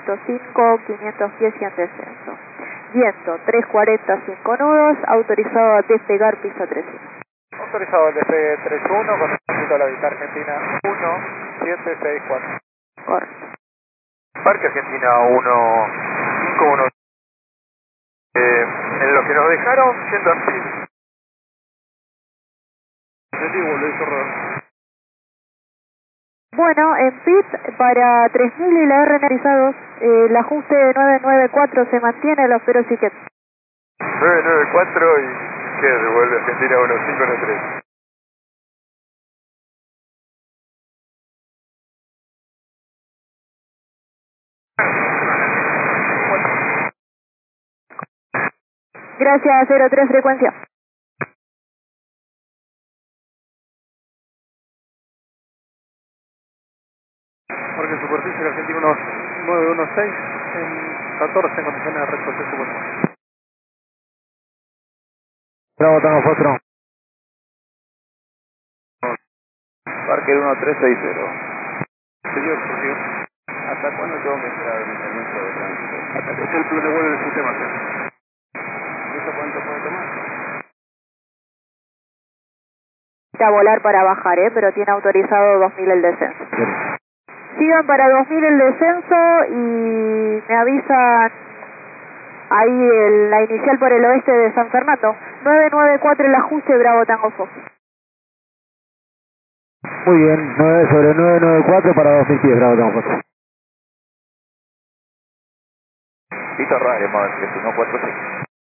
viento 5, 500 pies y en descenso. Viento 340, 5 nudos, autorizado a despegar pista 31. Autorizado el despegue 31 con respecto a la vista Argentina 1764. Correcto. Parque Argentina 151. En lo que nos dejaron, yendo así. Bueno, en PIT para 3000 y la R realizados, el ajuste de 994 se mantiene, lo espero sí que... 994 y que devuelve Argentina 1593. Gracias, 03 frecuencia. Parque Superficie Argentina 916 en 14 en condiciones de retroceso. Bravo, Tango Foxtrot. Parque 1360. Señor, ¿hasta cuándo tengo que esperar el incremento de tránsito? Hasta que esté el plan de vuelo del sistema. ¿Eso cuánto puede tomar? A volar para bajar, pero tiene autorizado 2000 el descenso. Sigan para 2000 el descenso y me avisan ahí la inicial por el oeste de San Fernando. 994 el ajuste, Bravo Tango Fox. Muy bien, 9 sobre 994 para 2000 pies, Bravo Tango Fox. Pista radio, más 3146.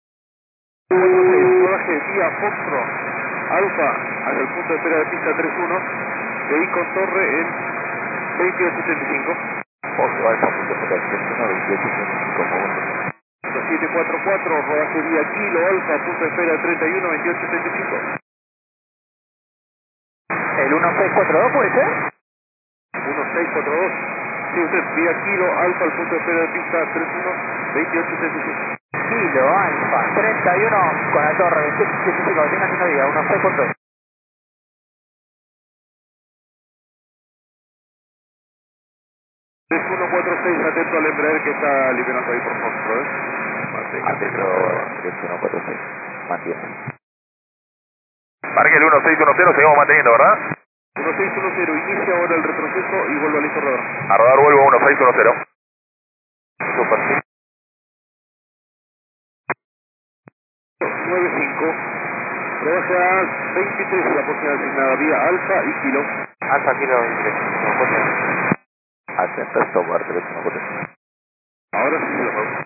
Rodaje vía Foxtrot Alfa hacia el punto de espera de pista 31, de ahí con torre en 2875. Foxtrot Alfa, punto de espera de 31, 2875. 744, rodaje vía Kilo Alfa, punto de espera 31, 2875. ¿El 1642 puede ser? 1642. Sí, usted vía Kilo Alfa, al punto de espera de pista 31, 2875. Kilo Alfa, 31 con la torre 2875, tenga que no diga, 1642. 3146, atento al embraer que está liberando ahí por Foxtrot, Atento 3146, mantiene. Parque el 1610, seguimos manteniendo, ¿verdad? 1610, inicia ahora el retroceso y vuelve al listo radar. A rodar vuelvo 1610. Super. 95. Rodaje a 23 la posición asignada vía Alfa y Kilo. Alfa, Kilo 23. Atento, stop, 3146. Ahora sí se lo pago.